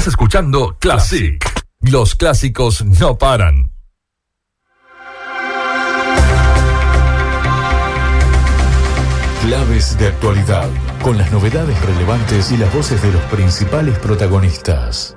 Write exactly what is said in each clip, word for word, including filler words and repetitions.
Estás escuchando Classic. Los clásicos no paran. Claves de actualidad, con las novedades relevantes y las voces de los principales protagonistas.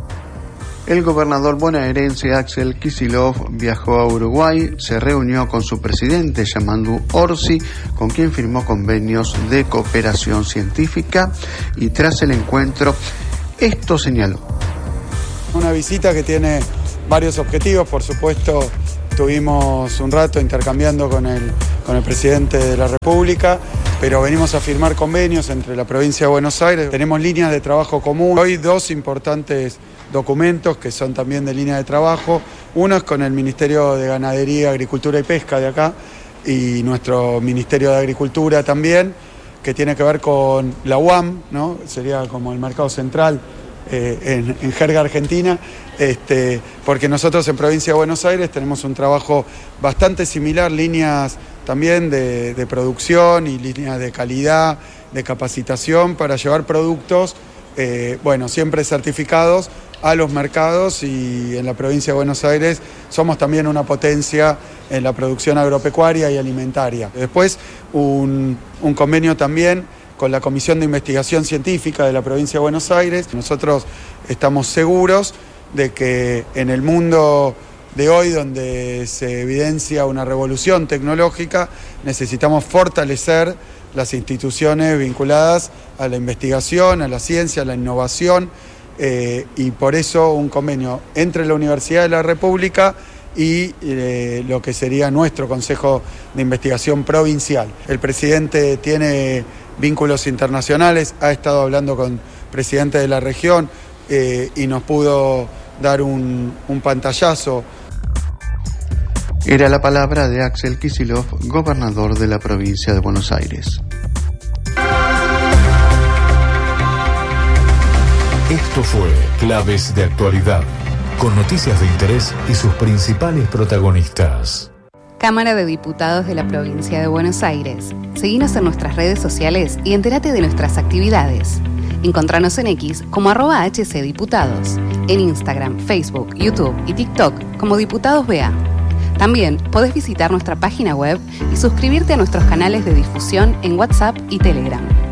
El gobernador bonaerense Axel Kicillof viajó a Uruguay, se reunió con su presidente Yamandu Orsi, con quien firmó convenios de cooperación científica, y tras el encuentro, esto señaló. Una visita que tiene varios objetivos, por supuesto. Estuvimos un rato intercambiando con el, con el presidente de la República, pero venimos a firmar convenios entre la provincia de Buenos Aires. Tenemos líneas de trabajo común. Hoy dos importantes documentos que son también de línea de trabajo. Uno es con el Ministerio de Ganadería, Agricultura y Pesca de acá y nuestro Ministerio de Agricultura también, que tiene que ver con la U A M, ¿no? Sería como el mercado central eh, en, en jerga argentina. Este, porque nosotros en Provincia de Buenos Aires tenemos un trabajo bastante similar, líneas también de, de producción y líneas de calidad, de capacitación para llevar productos, eh, bueno, siempre certificados a los mercados, y en la Provincia de Buenos Aires somos también una potencia en la producción agropecuaria y alimentaria. Después un, un convenio también con la Comisión de Investigación Científica de la Provincia de Buenos Aires. Nosotros estamos seguros de que en el mundo de hoy, donde se evidencia una revolución tecnológica, necesitamos fortalecer las instituciones vinculadas a la investigación, a la ciencia, a la innovación, eh, y por eso un convenio entre la Universidad de la República y eh, lo que sería nuestro Consejo de Investigación Provincial. El presidente tiene vínculos internacionales, ha estado hablando con presidentes de la región, Eh, y nos pudo dar un, un pantallazo. Era la palabra de Axel Kicillof, gobernador de la provincia de Buenos Aires. Esto fue Claves de Actualidad, con noticias de interés y sus principales protagonistas. Cámara de Diputados de la Provincia de Buenos Aires. Seguinos en nuestras redes sociales y entérate de nuestras actividades. Encontranos en X como arroba hcdiputados, en Instagram, Facebook, YouTube y TikTok como Diputados B A. También podés visitar nuestra página web y suscribirte a nuestros canales de difusión en WhatsApp y Telegram.